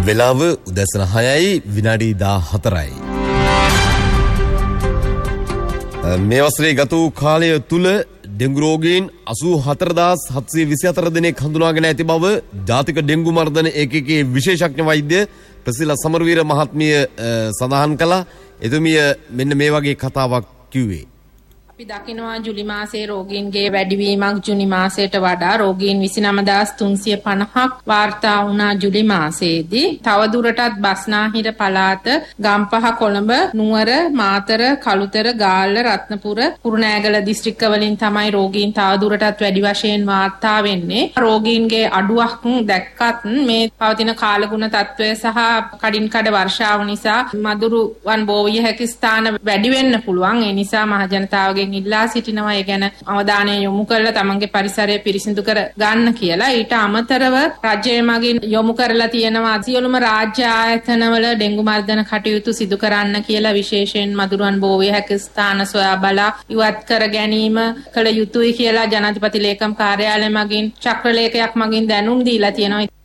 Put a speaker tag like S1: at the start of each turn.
S1: වෙලාව උදැසන 6යි විනාඩි 14යි. මේ වසරේ ගත වූ කාලය තුල ඩෙන්ගු රෝගීන් 84724 දෙනෙක් හඳුනාගෙන ඇති බව ජාතික ඩෙන්ගු මර්ධන ඒකකයේ විශේෂඥ වෛද්‍ය ප්‍රසිලා සමරවීර මහත්මිය සඳහන් කළා. එතුමිය මෙන්න මේ වගේ කතාවක් කිව්වේ.
S2: අපි දකිනවා ජුලි මාසයේ රෝගීන්ගේ වැඩිවීමක් ජුනි මාසයට වඩා රෝගීන් 29350ක් වාර්තා වුණා ජුලි මාසයේදී. තවදුරටත් බස්නාහිර පළාත, ගම්පහ, කොළඹ, නුවර, මාතර, කළුතර, ගාල්ල, රත්නපුර, කුරුණෑගල දිස්ත්‍රික්ක වලින් තමයි රෝගීන් තවදුරටත් වැඩි වශයෙන් වාර්තා වෙන්නේ. රෝගීන්ගේ අඩුවක් දැක්කත් මේ පවතින කාලගුණ තත්ත්වය සහ කඩින් කඩ වර්ෂාව නිසා මදුරුවන් බෝ විය හැකි ස්ථාන වැඩි වෙන්න පුළුවන්. ඒ නිසා මහ ජනතාවගේ ඉල්ලා සිටිනවා ඒ ගැන අවධානය යොමු කරලා තමන්ගේ පරිසරය පිරිසිදු කර ගන්න කියලා. ඊට අමතරව රජය මගින් යොමු කරලා තියෙනවා සියලුම රාජ්‍ය ආයතනවල ඩෙන්ගු මර්ධන කටයුතු සිදු කරන්න කියලා විශේෂයෙන් මදුරුවන් බෝ විය හැකි ස්ථාන සොයා බලා ඉවත් කර ගැනීම කළ යුතුයි කියලා ජනාධිපති ලේකම් කාර්යාලය මගින් චක්‍රලේඛයක් මගින් දැනුම් දීලා තියෙනවා.